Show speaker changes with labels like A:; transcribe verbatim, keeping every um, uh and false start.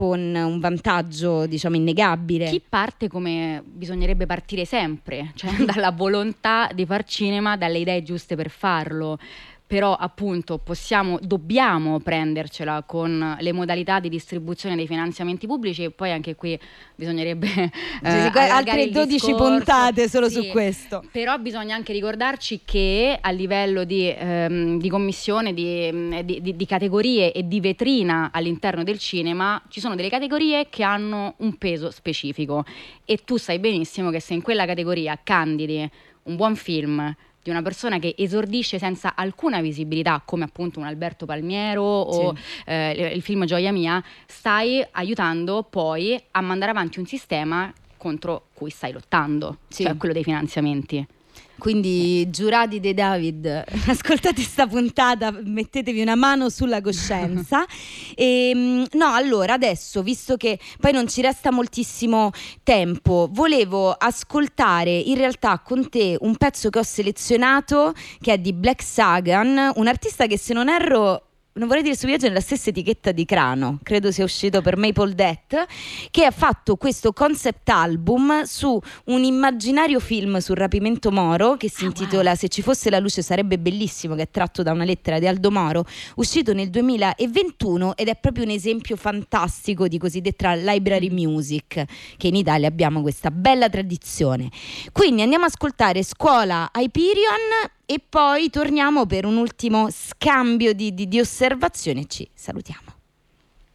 A: con un vantaggio, diciamo, innegabile.
B: Chi parte come bisognerebbe partire sempre, cioè dalla volontà di far cinema, dalle idee giuste per farlo. Però appunto possiamo, dobbiamo prendercela con le modalità di distribuzione dei finanziamenti pubblici, e poi anche qui bisognerebbe eh,
A: sì, altre dodici puntate solo
B: sì,
A: su questo.
B: Però bisogna anche ricordarci che a livello di, ehm, di commissione, di, di, di, di categorie e di vetrina all'interno del cinema, ci sono delle categorie che hanno un peso specifico, e tu sai benissimo che se in quella categoria candidi un buon film di una persona che esordisce senza alcuna visibilità, come appunto un Alberto Palmiero o sì. eh, il film Gioia Mia, stai aiutando poi a mandare avanti un sistema contro cui stai lottando, sì. cioè quello dei finanziamenti.
A: Quindi giurati dei David, ascoltate sta puntata, mettetevi una mano sulla coscienza. E, no, allora adesso, visto che poi non ci resta moltissimo tempo, volevo ascoltare in realtà con te un pezzo che ho selezionato, che è di Black Sagan, un artista che, se non erro, non vorrei dire stupidaggine, nella stessa etichetta di Crano, credo sia uscito per Maple Death, che ha fatto questo concept album su un immaginario film sul rapimento Moro che si ah, intitola wow. Se ci fosse la luce sarebbe bellissimo, che è tratto da una lettera di Aldo Moro, uscito nel duemilaventuno, ed è proprio un esempio fantastico di cosiddetta library music, che in Italia abbiamo questa bella tradizione. Quindi andiamo ad ascoltare Scuola Hyperion e poi torniamo per un ultimo scambio di, di, di osservazioni e ci salutiamo.